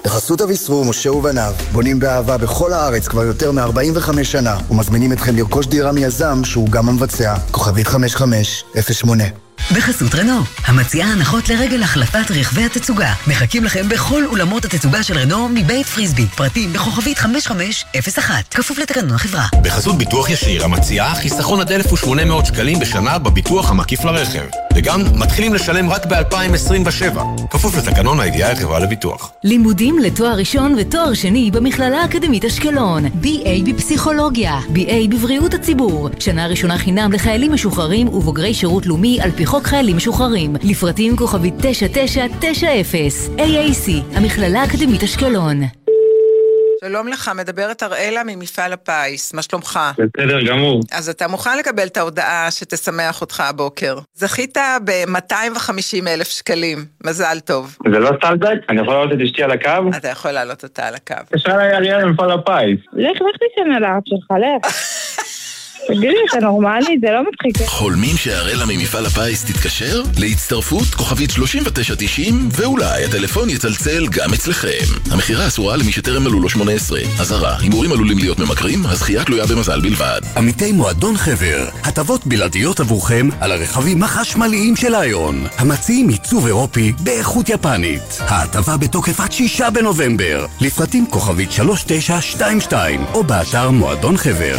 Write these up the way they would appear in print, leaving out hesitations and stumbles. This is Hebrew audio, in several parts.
בחסות אביסרו, משה ובניו, בונים באהבה בכל הארץ כבר יותר מ-45 שנה, ומזמינים אתכם לרכוש דירה מיזם שהוא גם המבצע. כוכבית 5508. בחסות רנו, המציעה הנחות לרגל החלפת רכבי התצוגה. מחכים לכם בכל אולמות התצוגה של רנו מבית פריסבי. פרטים בכוכבית 5501. כפוף לתקנון החברה. בחסות ביטוח ישיר, המציעה חיסכון עד 1,800 שקלים בשנה בביטוח המקיף לרכב. וגם מתחילים לשלם רק ב-2027. כפוף לתקנון הידיעה החברה לביטוח. לימודים לתואר ראשון ותואר שני במכללה האקדמית אשקלון. BA בפסיכולוגיה, BA בבריאות הציבור. שנה ראשונה חינם לחיילים משוחררים ובוגרי שירות לאומי על פי חוק חיילים משוחררים. לפרטים כוכבית 9990. AAC, המכללה האקדמית אשקלון. שלום לך, מדברת אראלה ממפעל הפיס, מה שלומך? בסדר גמור. אז אתה מוכן לקבל את ההודעה שתשמח אותך הבוקר. זכית ב-250,000 שקלים, מזל טוב. זה לא סטלבק? אני יכול לעלות את אשתי על הקו? אתה יכול לעלות אותה על הקו. תשאל לי אריאל ממפעל הפיס. לך תשנה לארץ שלך, לך. תגידי, אתה נורמלי? זה לא מצחיק. חולמים שהראלה ממפעל הפיס תתקשר? להצטרפות כוכבית 3990 ואולי הטלפון יצלצל גם אצלכם. המחירה אסורה למי שטרם מלאו לו 18. אזהרה, הימורים עלולים להיות ממכרים, הזכייה תלויה במזל בלבד. עמיתי מועדון חבר, הטבות בלעדיות עבורכם על הרכבים החשמליים של איון. המציעים עיצוב אירופי באיכות יפנית. ההטבה בתוקף עד 6 בנובמבר. לפרטים כוכבית 3922 או באתר מועדון חבר.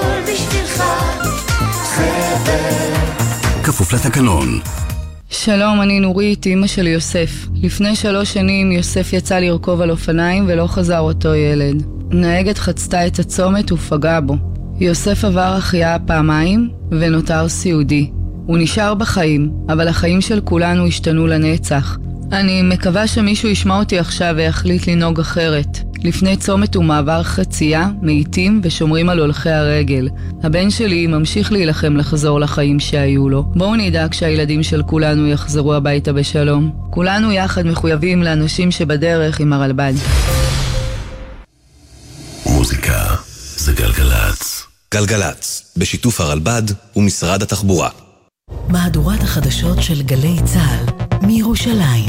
כפוף לתקנון. שלום, אני נורית, אמא של יוסף. לפני 3 שנים יוסף יצא לרכוב על אופניים ולא חזר אותו ילד. נהגת חצתה את הצומת ופגעה בו. יוסף עבר החייאה פעמיים ונותר סיעודי. הוא נשאר בחיים, אבל החיים של כולנו השתנו לנצח. אני מקווה שמישהו ישמע אותי עכשיו ויחליט לנהוג אחרת. לפני צומת ומעבר חצייה, מאיטים ושומרים על הולכי הרגל. הבן שלי ממשיך להילחם לחזור לחיים שהיו לו. בואו נדאג שהילדים של כולנו יחזרו הביתה בשלום. כולנו יחד מחויבים לאנשים שבדרך עם הרלב"ד. מוזיקה זה גלגלץ. גלגלץ, בשיתוף הרלב"ד ומשרד התחבורה. מהדורת החדשות של גלי צה"ל מירושלים.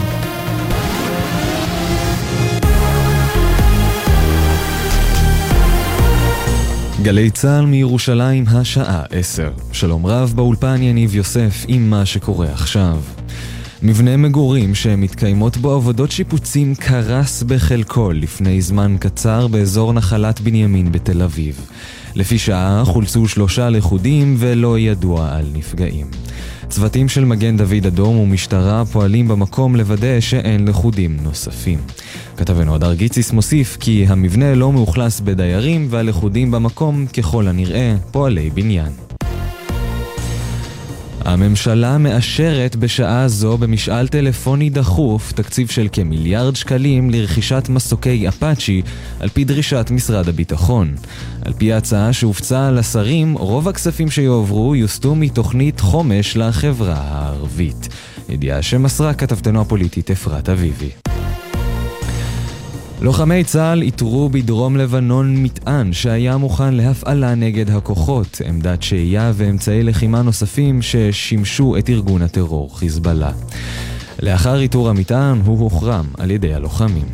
גלי צה"ל מירושלים, השעה 10. שלום רב, באולפן יניב יוסף עם מה שקורה עכשיו. מבנה מגורים שמתקיימות בו עבודות שיפוצים קרס בחלקו לפני זמן קצר באזור נחלת בנימין בתל אביב. לפי שעה חולצו 3 לכודים ולא ידוע על נפגעים. צוותים של מגן דוד אדום ומשטרה פועלים במקום לוודא שאין לכודים נוספים. כתבנו הדר גיציס מוסיף כי המבנה לא מאוכלס בדיירים והלכודים במקום ככל הנראה פועלי בניין. הממשלה מאשרת בשעה זו במשאל טלפוני דחוף תקציב של כמיליארד שקלים לרכישת מסוקי אפאצ'י על פי דרישת משרד הביטחון. על פי ההצעה שהופצה לשרים, רוב הכספים שיועברו יוסטו מתוכנית חומש לחברה הערבית. ידיעה שמסרה כתבתנו הפוליטית אפרת אביבי. לוחמי צה"ל איתרו בדרום לבנון מטען שהיה מוכן להפעלה נגד הכוחות, עמדת שהייה ואמצעי לחימה נוספים ששימשו את ארגון הטרור חיזבאללה. לאחר איתור המטען הוא הוחרם על ידי הלוחמים.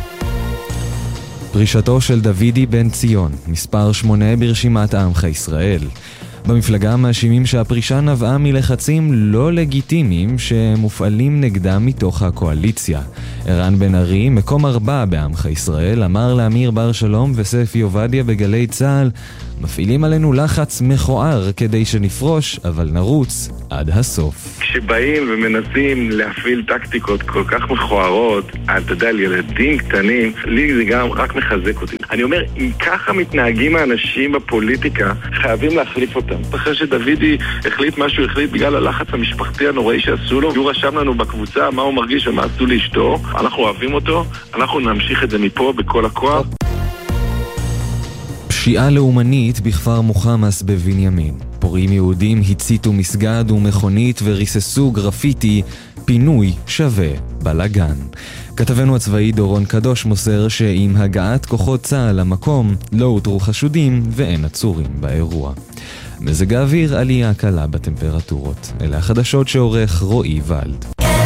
פרישתו של דוידי בן ציון, מספר 8 ברשימת עמך ישראל. במפלגה מאשימים שהפרישה נבעה מלחצים לא לגיטימיים שמופעלים נגדם מתוך הקואליציה. ערן בן ארי, מקום 4 בעמך ישראל, אמר לאמיר בר שלום וספי עובדיה בגלי צה"ל, מפעילים עלינו לחץ מכוער כדי שנפרוש, אבל נרוץ עד הסוף. כשבאים ומנסים להפעיל טקטיקות כל כך מכוערות, אתה יודע, ילדים קטנים, לי זה גם רק מחזק אותי. אני אומר, אם ככה מתנהגים האנשים בפוליטיקה, חייבים להחליף אותם. אחרי שדוידי החליט מה שהוא החליט בגלל הלחץ המשפחתי הנוראי שעשו לו, הוא רשם לנו בקבוצה מה הוא מרגיש ומה עשו לאשתו, אנחנו אוהבים אותו, אנחנו נמשיך את זה מפה בכל הכוח. פשיעה לאומנית בכפר מוחמס בבנימין. פורעים יהודים הציתו מסגד ומכונית וריססו גרפיטי, פינוי שווה בלגן. כתבנו הצבאי דורון קדוש מוסר שעם הגעת כוחות צה"ל למקום לא הותרו חשודים ואין עצורים באירוע. מזג האוויר, עלייה קלה בטמפרטורות. אלה החדשות שעורך רועי ולד.